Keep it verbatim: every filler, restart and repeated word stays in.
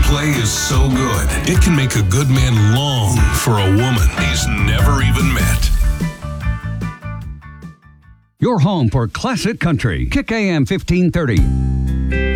play is so good, it can make a good man long for a woman he's never even met. Your home for classic country. Kick A M fifteen thirty.